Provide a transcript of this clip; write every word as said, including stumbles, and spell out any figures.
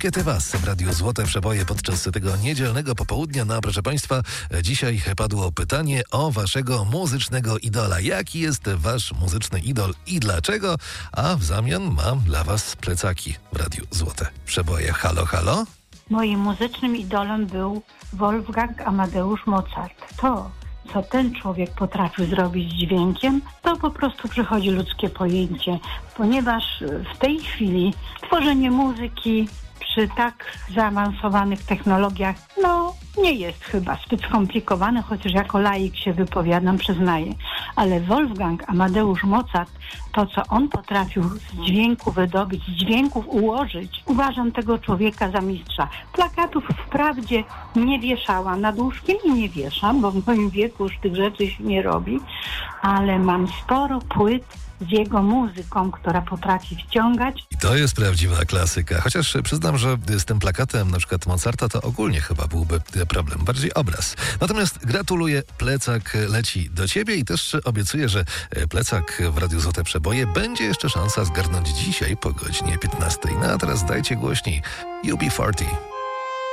Look at Was w Radiu Złote Przeboje podczas tego niedzielnego popołudnia. No a proszę Państwa, dzisiaj padło pytanie o Waszego muzycznego idola. Jaki jest Wasz muzyczny idol i dlaczego? A w zamian mam dla Was plecaki w Radiu Złote Przeboje. Halo, halo? Moim muzycznym idolem był Wolfgang Amadeusz Mozart. To, co ten człowiek potrafił zrobić z dźwiękiem, to po prostu przechodzi ludzkie pojęcie, ponieważ w tej chwili tworzenie muzyki przy tak zaawansowanych technologiach, no nie jest chyba zbyt skomplikowane, chociaż jako laik się wypowiadam, przyznaję. Ale Wolfgang Amadeusz Mozart, to co on potrafił z dźwięku wydobyć, z dźwięków ułożyć, uważam tego człowieka za mistrza. Plakatów wprawdzie nie wieszałam nad łóżkiem i nie wieszam, bo w moim wieku już tych rzeczy się nie robi, ale mam sporo płyt z jego muzyką, która potrafi wciągać. I to jest prawdziwa klasyka. Chociaż przyznam, że z tym plakatem na przykład Mozarta to ogólnie chyba byłby problem. Bardziej obraz. Natomiast gratuluję, plecak leci do Ciebie i też obiecuję, że plecak w Radiu Złote Przeboje będzie jeszcze szansa zgarnąć dzisiaj po godzinie piętnastej. No a teraz dajcie głośniej U B czterdzieści.